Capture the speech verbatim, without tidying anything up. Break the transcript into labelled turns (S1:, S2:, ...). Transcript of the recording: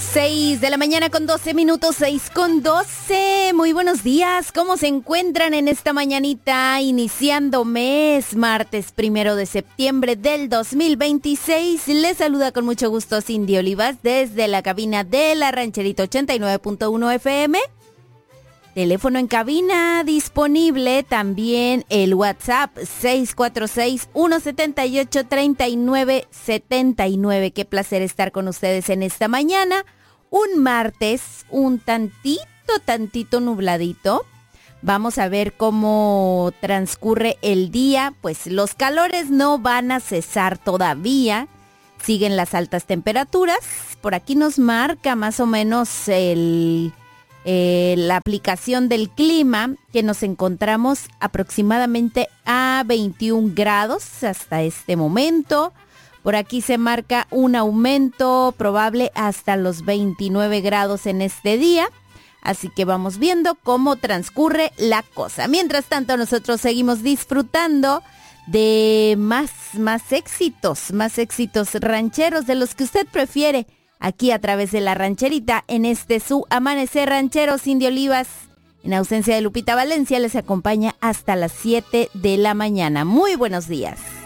S1: seis de la mañana con doce minutos, seis con doce. Muy buenos días, ¿cómo se encuentran en esta mañanita? Iniciando mes, martes primero de septiembre del dos mil veintiséis. Les saluda con mucho gusto Cindy Olivas desde la cabina de la Rancherita ochenta y nueve punto uno F M. Teléfono en cabina disponible, también el WhatsApp seis cuatro seis, uno siete ocho, tres nueve siete nueve. Qué placer estar con ustedes en esta mañana. Un martes, un tantito, tantito nubladito. Vamos a ver cómo transcurre el día. Pues los calores no van a cesar todavía. Siguen las altas temperaturas. Por aquí nos marca más o menos el... Eh, la aplicación del clima, que nos encontramos aproximadamente a veintiún grados hasta este momento. Por aquí se marca un aumento probable hasta los veintinueve grados en este día. Así que vamos viendo cómo transcurre la cosa. Mientras tanto, nosotros seguimos disfrutando de más, más éxitos, más éxitos rancheros, de los que usted prefiere, aquí a través de la rancherita, en este su Amanecer Ranchero. Cindy Olivas, en ausencia de Lupita Valencia, les acompaña hasta las siete de la mañana. Muy buenos días.